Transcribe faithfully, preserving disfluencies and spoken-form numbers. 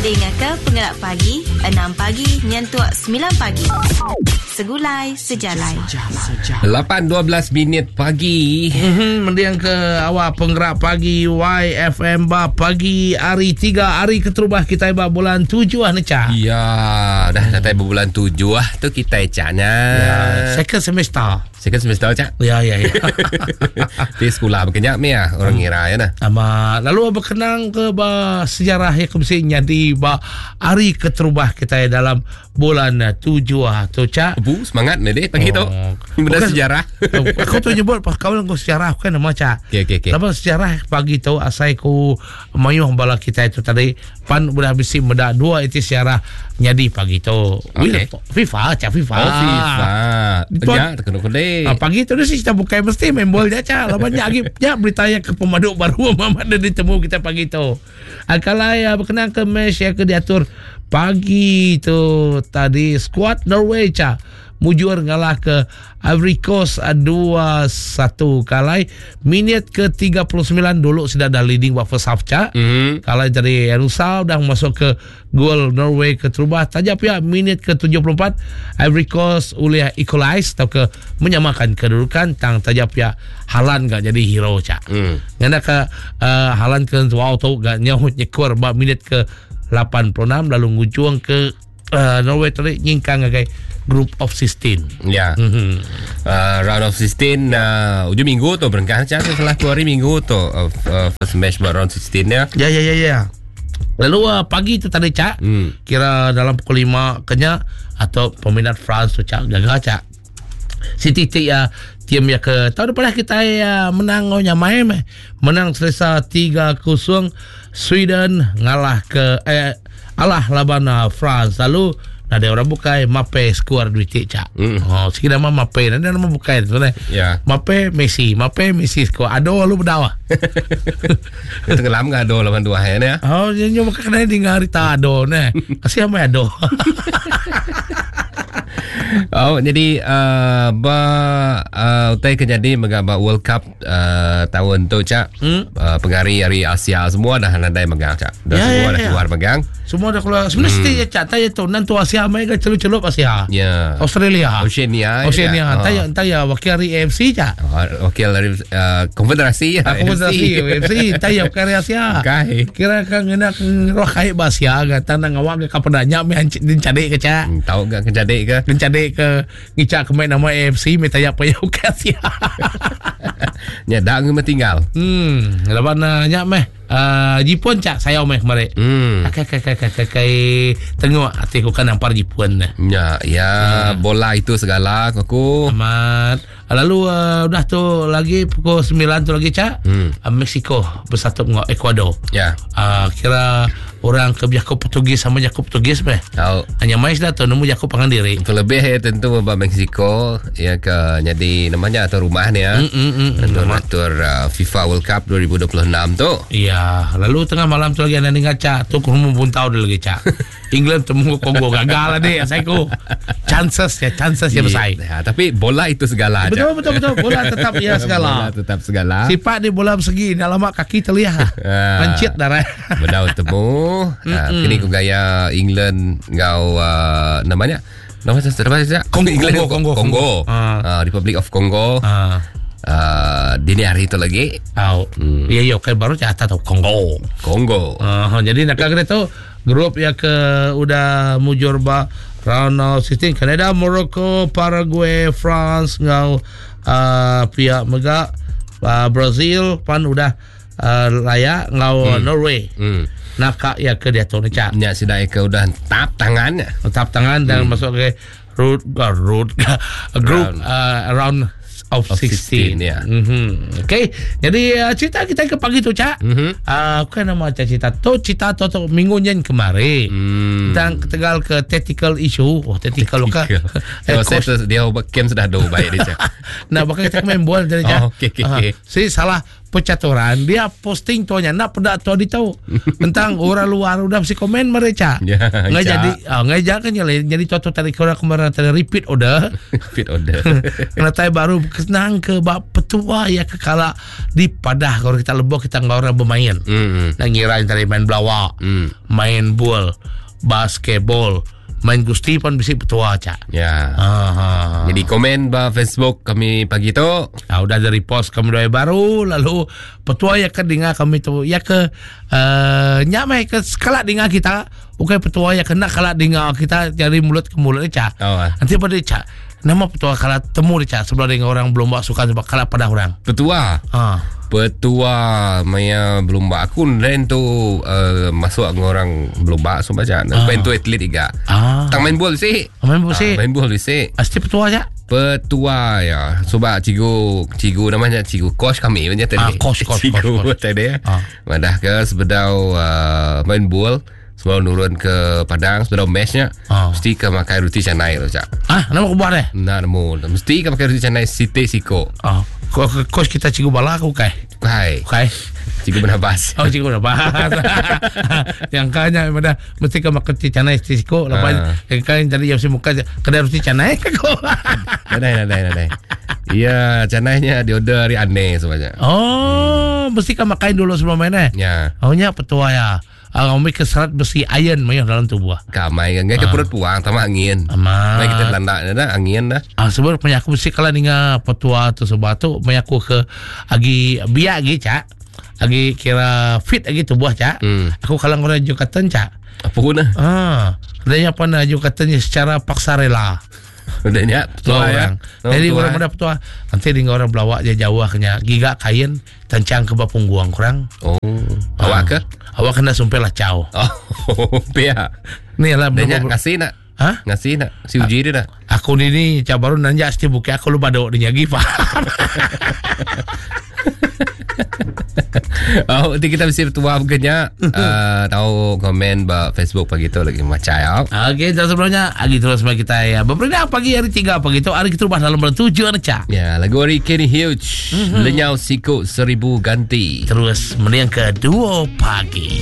Dengar ke Pengerak Pagi enam pagi nyentuh sembilan pagi. Segulai sejalai. lapan dua belas minit pagi. Hmm, mendiang ke awak Pengerak Pagi Y F M ba pagi hari tiga hari keterubah kita ba bulan tujuh ah neca. Ya, dah datang bulan tujuh ah tu kita ecaknya. Ya, second semester. Second semester cak. Ya ya ya. Di sekolah berkenyak me ah orang ngira ya nah. Ama lalu berkenang ke ba sejarah yang kemsinya di ba hari keterubah kita dalam bulan tujuh ah tu cak. Bu semangat me deh pagi tu. Oh. Benda sejarah. Aku tu nyebut pas kau aku sejarah aku kan nama cak. Okey okey okey. Lama sejarah pagi tu asai ku mayuh bala kita itu tadi pan udah bisi meda dua itu sejarah nyadi pagi tu. Okay. FIFA cak FIFA. Oh FIFA. Tuan, Ya terkena-kena. Ah, pagi tu dia sih kita buka mesti main bola cak. Lama lagi ya beritanya ke pemaduk baru mama ada ditemu kita pagi tu. Akala ya berkenaan ke match yang ke diatur pagi tu tadi skuad Norway cak. Mujur ngalah ke Ivory Coast dua satu kalai minit ke tiga puluh sembilan dulu sudah dah leading buat first half cak. Mm-hmm. Kalai dari Rusal dah masuk ke gol Norway ke terubah tajap ya minit ke tujuh puluh empat Ivory Coast oleh equalize atau ke menyamakan kedudukan tang tajap ya Haaland gak jadi hero cak. Mm. Ngana ke uh, Haaland ke wow tu gak nyaut nyekur ba minit ke lapan puluh enam lalu ngujung ke uh, Norway tadi nyingkang ngagai Group of sixteen. Ya. Mm-hmm. Uh, round of sixteen uh, ujung minggu tu berengkah cak setelah dua hari minggu tu uh, uh, first match round sixteen ya. Ya ya ya ya. Lalu uh, pagi tu tadi cak hmm. kira dalam pukul lima kenya atau peminat France tu cak gagal cak. City ti ya tim ya ke tahun depan kita ya menang ngonya main menang selesa tiga kosong Sweden ngalah ke eh alah laban uh, France. Lalu ada orang bukai Mape skor duit cak. Mm. Oh, sikit nama Mape, nanti nama bukai tu lah. Ya. Mape Messi, Mape Messi skor. Ado lu berdawa. Tenggelam ke ado lawan dua hari ni ya. Oh, jadi nyoba kena dengar cerita ado ni. Kasih apa ado. Oh, jadi uh, ba uh, utai kejadi megaba World Cup uh, tahun tu cak. Hmm? Uh, pengari hari Asia semua dah nadai megang cak. Dah ya, semua ya, dah ya. keluar megang. Semua dah keluar. Sebenarnya hmm. setiap cak tanya tu nanti Asia mai ke celup-celup Asia. Ya. Australia. Oceania. Oceania. Ya. Tanya tanya wakil hari A F C cak. Oh, wakil dari uh, Konfederasi. Ah, Konfederasi A F C. Tanya wakil hari Asia. Kai. Kira kan enak roh kai Asia ke tanang awak ke kapadanya me cadik ke cak. Hmm, tahu gak kecadik ke? Kecadik ke ngicak ke main nama A F C me tanya apa yang Asia. Nya dak nge tinggal. Hmm, lawan nya meh Uh, Jepun cak saya meh kemarin. Hmm. Kai kai kai kai kai tengok hati aku kan nampar Jepun dah. Ya, ya hmm. bola itu segala aku. Amat. Lalu uh, udah tu lagi pukul sembilan tu lagi cak. Hmm. Uh, Mexico bersatu dengan Ecuador. Ya. Uh, kira orang ke Jakub Portugis sama Jakub Portugis meh. Tahu. Hanya mais dah tu nemu Jakub Pangandiri. Terlebih ya tentu ba Mexico ya ke jadi namanya atau rumah ni ya. Mm, mm, mm, Untuk atur uh, FIFA World Cup dua ribu dua puluh enam tu. Iya. Lalu tengah malam tu lagi anda dengar cak tu kamu pun tahu dah lagi cak England temu Kongo gagal lah deh saya ku chances ya chances ya besar ya, tapi bola itu segala betul betul betul bola tetap ya segala bola tetap segala sifat di bola persegi dalam kaki terlihat pancit darah bedau temu nah, kini ku gaya England ngau uh, namanya namanya apa saja Kongo England Kongo Kongo, Kongo. Kongo. Uh. Uh, Republic of Congo uh. Uh, dini hari itu lagi oh. hmm. Iya iya okay, baru catat tahu Kongo Kongo uh, jadi nak kira tu grup ya ke udah mujur ba round of sixteen Canada, Morocco, Paraguay, France ngau uh, pihak mega uh, Brazil pan udah uh, layak ngau hmm. Norway hmm. nak ya ke dia tu ni cak nya sudah ke udah tap tangannya tap tangan dan hmm. masuk ke root uh, root group round. Uh, around of, of sixteen, sixteen ya. Mm-hmm. Okay, jadi uh, cerita kita ke pagi tu cak. Mm-hmm. Uh, kan nama cerita tu cerita tu, tu minggu yang kemarin. Mm. Tentang Tegal ke tactical issue. Oh tactical luka. eh, so, dia game sudah do baik dia cak. Nah bakal kita main bola jadi cak. Oh, okay, okay, uh, okay. Si salah percaturan dia posting tuanya nak pada tu ditahu tentang orang luar udah mesti komen mereka ya, nggak jadi oh, nggak jadi kan jadi contoh tadi orang kemarin tadi repeat order repeat order kena tay baru kenang ke bab petua ya kekala di padah kalau kita lebok kita nggak orang bermain. Hmm. Nah ngirain tadi main belawak, hmm. main bola, basketball, main gusti pun bisa petua cak. Ya. Aha. Jadi komen ba Facebook kami pagi tu. Nah, udah dari post kami doa baru lalu petua ya ke dengar kami tu ya ke uh, nyamai ke skala dengar kita bukan petua ya kena kala dengar kita dari mulut ke mulut cak. Oh, ah. Nanti pada cak nama petua kala temu cak sebelah dengan orang belum buat suka sebab kala pada orang. Petua. Ah. Petua Maya belum bak aku dan tu uh, masuk dengan orang belum bak so baca. Ah. Pen tu atlet juga. Ah. Tang main bola sih. Main bola sih. Ah, main bola sih. Pasti petua cak. Petua ya. Sebab cikgu cikgu namanya cikgu coach kami macam tadi. Ah, coach, coach, cikgu coach, coach. tadi. Ah. Madah ke sebedau uh, main bola sebelum nurun ke padang sebelum matchnya Ah. mesti ke makan roti canai tu cak. Ah, nama aku buat deh. Nah nemu mesti ke makan roti canai site siko. Ah, coach kita cikgu bala aku kai. Hai. Kai. Cikgu bernafas. Oh, cikgu dah bahas. Yang kanya pada mesti ke makan roti canai siko lepas yang kain tadi yang si muka kedai roti canai aku. Nadai nadai nadai. Iya, canainya diorder dari aneh sebenarnya. Oh, mesti ke makan dulu sebelum main eh. Ya. Oh nya petua ya. Ah, umi keserat besi iron mayang dalam tubuh. Kamai kan ke perut puang sama angin. Ama. Mai kita landak dah angin dah. Ah sebab penyaku mesti kalau ninga petua tu sebab tu menyaku ke agi biak agi cak. Agi kira fit agi tubuh cak. Hmm. Aku kalau orang jukatan cak. Apa guna? Ah, adanya apa na jukatannya secara paksa rela. Udahnya Tua orang. Jadi tua. orang muda petua. Nanti dengan orang belawak dia jauh kena giga kain tancang ke bapung guang kurang. Oh. Awak ke? Awak kena sumpah lah caw. Oh, pia. Ni lah Danya belum. ngasih nak. Hah? Ngasih nak. Si uji dia nak. Aku ni ni cabaru nanja asti buki aku lu badok dia nyagi pak. Oh, nanti kita mesti bertua begenya. uh, tahu komen ba Facebook pagi tu lagi macam ya. Okey, dan sebelumnya lagi terus sama kita ya. Beberapa pagi hari tiga pagi tu hari kita bahas dalam bertujuan cak. Ya, lagu hari Kenny Huge. Mm-hmm. Lenyau Siko Seribu Ganti. Terus meriang kedua pagi.